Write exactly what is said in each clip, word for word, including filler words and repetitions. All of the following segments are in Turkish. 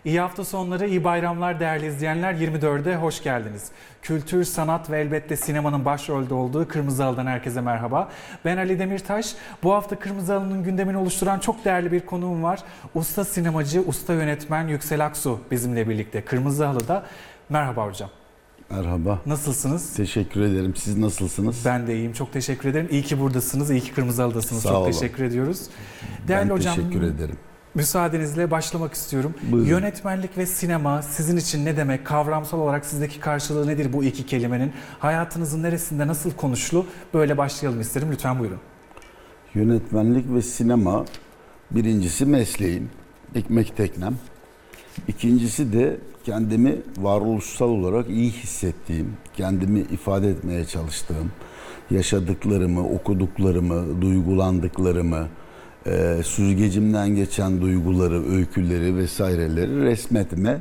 İyi hafta sonları, iyi bayramlar değerli izleyenler. yirmi dörde hoş geldiniz. Kültür, sanat ve elbette sinemanın başrolde olduğu Kırmızı Halı'dan herkese merhaba. Ben Ali Demirtaş. Bu hafta Kırmızı Halı'nın gündemini oluşturan çok değerli bir konuğum var. Usta sinemacı, usta yönetmen Yüksel Aksu bizimle birlikte Kırmızı Halı'da. Merhaba hocam. Merhaba. Nasılsınız? Teşekkür ederim. Siz nasılsınız? Ben de iyiyim. Çok teşekkür ederim. İyi ki buradasınız. İyi ki Kırmızı Halı'dasınız. Sağ Çok olun. teşekkür ediyoruz. Değerli ben hocam, teşekkür ederim. Müsaadenizle başlamak istiyorum. Buyurun. Yönetmenlik ve sinema sizin için ne demek? Kavramsal olarak sizdeki karşılığı nedir bu iki kelimenin? Hayatınızın neresinde nasıl konuşulu? Böyle başlayalım isterim. Lütfen buyurun. Yönetmenlik ve sinema birincisi mesleğim, ekmek teknem. İkincisi de kendimi varoluşsal olarak iyi hissettiğim, kendimi ifade etmeye çalıştığım, yaşadıklarımı, okuduklarımı, duygulandıklarımı, e, süzgecimden geçen duyguları, öyküleri vesaireleri resmetme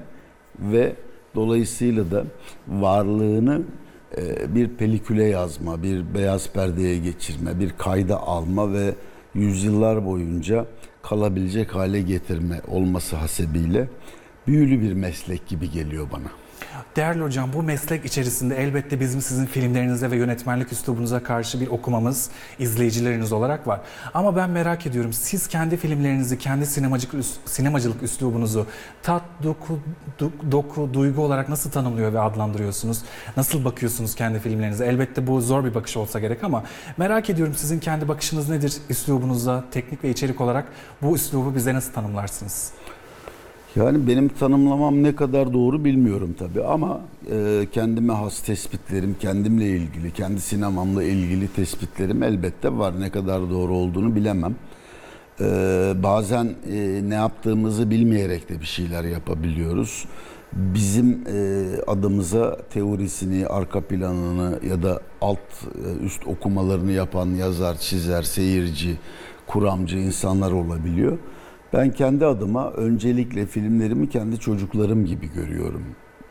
ve dolayısıyla da varlığını e, bir peliküle yazma, bir beyaz perdeye geçirme, bir kayda alma ve yüzyıllar boyunca kalabilecek hale getirme olması hasebiyle büyülü bir meslek gibi geliyor bana. Değerli hocam, bu meslek içerisinde elbette bizim sizin filmlerinize ve yönetmenlik üslubunuza karşı bir okumamız izleyicileriniz olarak var. Ama ben merak ediyorum, siz kendi filmlerinizi, kendi sinemacılık, sinemacılık üslubunuzu tat, doku, doku, duygu olarak nasıl tanımlıyor ve adlandırıyorsunuz? Nasıl bakıyorsunuz kendi filmlerinize? Elbette bu zor bir bakış olsa gerek ama merak ediyorum, sizin kendi bakışınız nedir üslubunuza, teknik ve içerik olarak bu üslubu bize nasıl tanımlarsınız? Yani benim tanımlamam ne kadar doğru bilmiyorum tabii ama e, kendime has tespitlerim, kendimle ilgili, kendi sinemamla ilgili tespitlerim elbette var. Ne kadar doğru olduğunu bilemem. E, bazen e, ne yaptığımızı bilmeyerek de bir şeyler yapabiliyoruz. Bizim e, adımıza teorisini, arka planını ya da alt e, üst okumalarını yapan yazar, çizer, seyirci, kuramcı insanlar olabiliyor. Ben kendi adıma öncelikle filmlerimi kendi çocuklarım gibi görüyorum.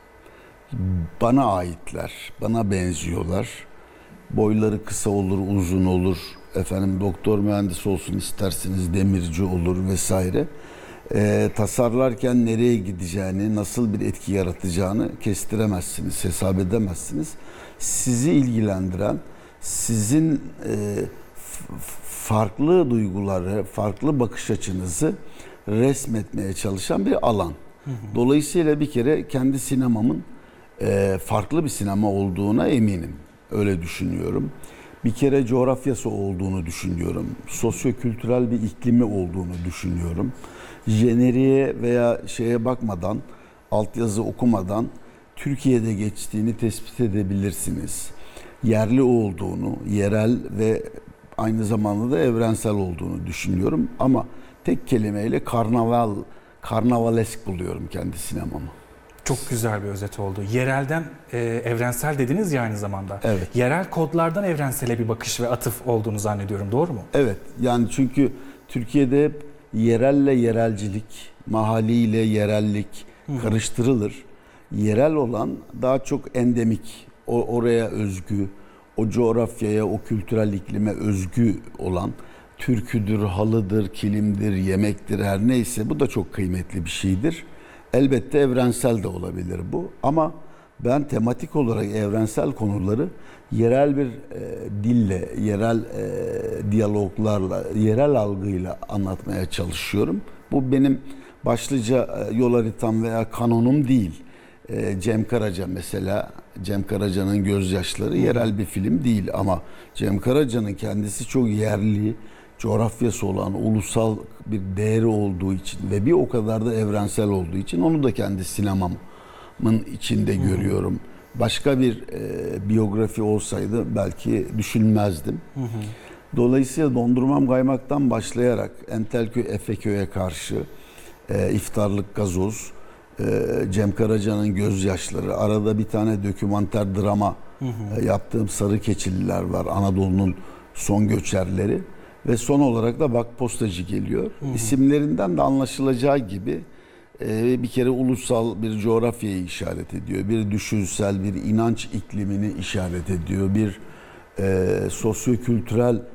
Bana aitler, bana benziyorlar. Boyları kısa olur, uzun olur. Efendim doktor mühendis olsun isterseniz demirci olur vesaire. Ee, tasarlarken nereye gideceğini, nasıl bir etki yaratacağını kestiremezsiniz, hesap edemezsiniz. Sizi ilgilendiren, sizin e, farklı duyguları, farklı bakış açınızı resmetmeye çalışan bir alan. Hı hı. Dolayısıyla bir kere kendi sinemamın e, farklı bir sinema olduğuna eminim. Öyle düşünüyorum. Bir kere coğrafyası olduğunu düşünüyorum. Sosyokültürel bir iklimi olduğunu düşünüyorum. Jeneriğe veya şeye bakmadan, altyazı okumadan Türkiye'de geçtiğini tespit edebilirsiniz. Yerli olduğunu, yerel ve aynı zamanda da evrensel olduğunu düşünüyorum ama tek kelimeyle karnaval, karnavalesk buluyorum kendi sinemamı. Çok güzel bir özet oldu. Yerelden e, evrensel dediniz ya aynı zamanda. Evet. Yerel kodlardan evrensele bir bakış ve atıf olduğunu zannediyorum. Doğru mu? Evet. Yani çünkü Türkiye'de hep yerelle yerelcilik, mahalliyle yerellik Hı-hı. karıştırılır. Yerel olan daha çok endemik, o, oraya özgü, o coğrafyaya, o kültürel iklime özgü olan türküdür, halıdır, kilimdir, yemektir her neyse bu da çok kıymetli bir şeydir. Elbette evrensel de olabilir bu ama ben tematik olarak evrensel konuları yerel bir e, dille, yerel e, diyaloglarla, yerel algıyla anlatmaya çalışıyorum. Bu benim başlıca e, yol haritam veya kanonum değil. Cem Karaca mesela, Cem Karaca'nın Gözyaşları yerel bir film değil ama Cem Karaca'nın kendisi çok yerli, coğrafyası olan, ulusal bir değeri olduğu için ve bir o kadar da evrensel olduğu için onu da kendi sinemamın içinde hmm. görüyorum. Başka bir e, biyografi olsaydı belki düşünmezdim. Hmm. Dolayısıyla Dondurmam Kaymak'tan başlayarak Entelköy Efeköy'e karşı e, iftarlık gazoz, Cem Karaca'nın Gözyaşları, arada bir tane dokümanter drama hı hı. yaptığım Sarı Keçililer var, Anadolu'nun son göçerleri ve son olarak da Bak Postacı geliyor. Hı hı. İsimlerinden de anlaşılacağı gibi bir kere ulusal bir coğrafyayı işaret ediyor, bir düşünsel bir inanç iklimini işaret ediyor, bir e, sosyokültürel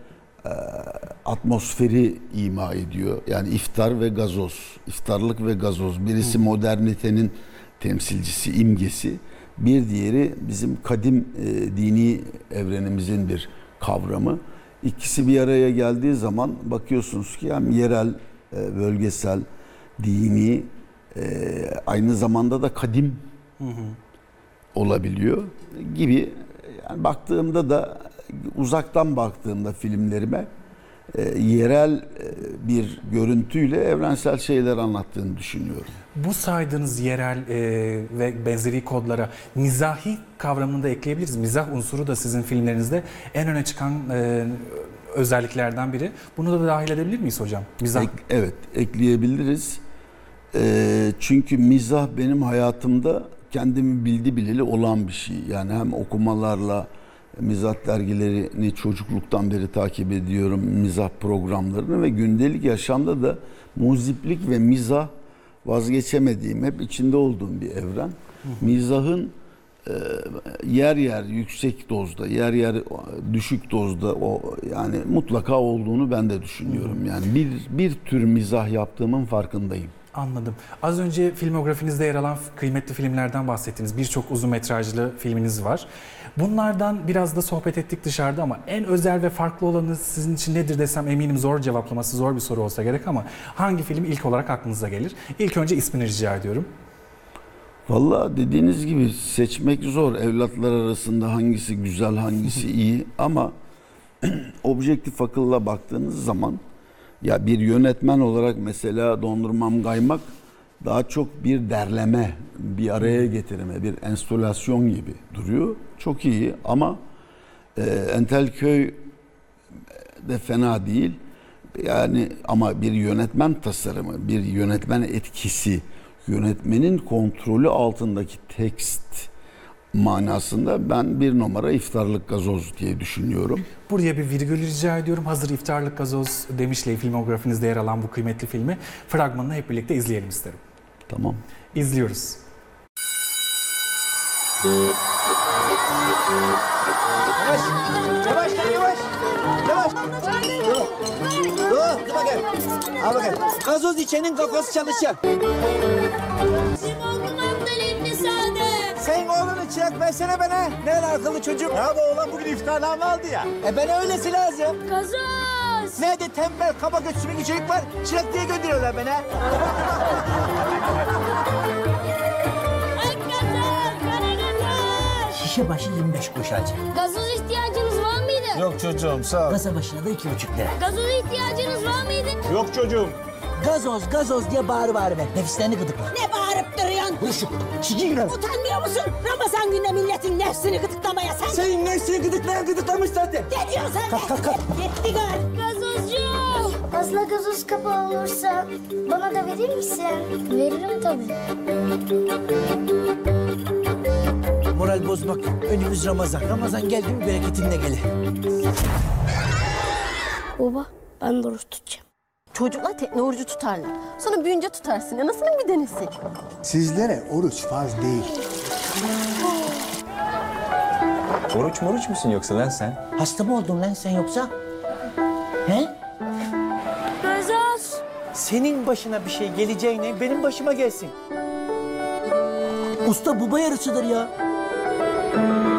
atmosferi ima ediyor. Yani iftar ve gazoz, iftarlık ve gazoz. Birisi modernitenin temsilcisi, imgesi. Bir diğeri bizim kadim e, dini evrenimizin bir kavramı. İkisi bir araya geldiği zaman bakıyorsunuz ki hem yerel, e, bölgesel, dini, e, aynı zamanda da kadim hı hı. olabiliyor gibi. Yani baktığımda da uzaktan baktığımda filmlerime e, yerel e, bir görüntüyle evrensel şeyler anlattığını düşünüyorum. Bu saydığınız yerel e, ve benzeri kodlara mizahi kavramını da ekleyebiliriz. Mizah unsuru da sizin filmlerinizde en öne çıkan e, özelliklerden biri. Bunu da dahil edebilir miyiz hocam? Mizah. Ek, evet, ekleyebiliriz. E, çünkü mizah benim hayatımda kendimi bildi bileli olan bir şey. Yani hem okumalarla, mizah dergilerini çocukluktan beri takip ediyorum, mizah programlarını ve gündelik yaşamda da muziplik ve mizah vazgeçemediğim, hep içinde olduğum bir evren. Hı hı. Mizahın e, yer yer yüksek dozda, yer yer düşük dozda o yani mutlaka olduğunu ben de düşünüyorum. Hı hı. Yani bir bir tür mizah yaptığımın farkındayım. Anladım. Az önce filmografinizde yer alan kıymetli filmlerden bahsettiniz. Birçok uzun metrajlı filminiz var. Bunlardan biraz da sohbet ettik dışarıda ama en özel ve farklı olanı sizin için nedir desem eminim zor cevaplaması zor bir soru olsa gerek ama hangi film ilk olarak aklınıza gelir? İlk önce ismini rica ediyorum. Vallahi dediğiniz gibi seçmek zor. Evlatlar arasında hangisi güzel, hangisi iyi ama objektif akılla baktığınız zaman ya bir yönetmen olarak mesela Dondurmam Kaymak daha çok bir derleme, bir araya getirme, bir enstalasyon gibi duruyor. Çok iyi ama e, Entelköy de fena değil. Yani ama bir yönetmen tasarımı, bir yönetmen etkisi, yönetmenin kontrolü altındaki tekst manasında ben bir numara iftarlık gazoz diye düşünüyorum. Buraya bir virgül rica ediyorum. Hazır iftarlık gazoz demişle filmografinizde yer alan bu kıymetli filmi fragmanını hep birlikte izleyelim isterim. Tamam. İzliyoruz. Yavaş, yavaş, yavaş, yavaş. Dur, dur, dur bakayım. Al bakayım. Gazoz içenin kafası çalışacak. Bizim oğlum Abdülhamid Sadık. Sen oğlunu çırak versene bana. Ne akıllı çocuk. Ya bu oğlan bugün iftarlarını aldı ya. E bana öylesi lazım. Gazoz. Nerede tembel kaba götürmek içerik var. Çırak diye gönderiyorlar bana. Ay gazoz, bana gazoz. Şişe başı yirmi beş kuruş alacak. Gazoz ihtiyacınız var mıydı? Yok çocuğum sağ ol. Kasa başına da iki buçuk lira. Gazoz ihtiyacınız var mıydı? Yok çocuğum. Gazoz, gazoz diye bağır bağır ver. Nefislerini gıdıkla. Ne bağırıp duruyorsun? Huşuk, çiki girer. Utanmıyor musun? Ramazan günde milletin nefsini gıdıklamaya sen... Senin nefsini gıdıklayan gıdıklamış zaten. Ne diyorsun sen? Kalk, kalk, kalk. Yetti gör. Gazozcu. Fazla gazoz kapağı olursa bana da verir misin? Veririm tabii. Moral bozmak yok. Önümüz Ramazan. Ramazan geldi mi bereketinle gelir. Baba ben de oruç tutacağım. Çocuklar teknoloji tutarlar. Sonra büyünce tutarsın. Anasının bir denesi. Sizlere oruç farz değil. Oruç moruç musun yoksa lan sen? Hasta mı oldun lan sen yoksa? He? Gazoz. Senin başına bir şey geleceğine benim başıma gelsin. Usta baba yarısıdır ya.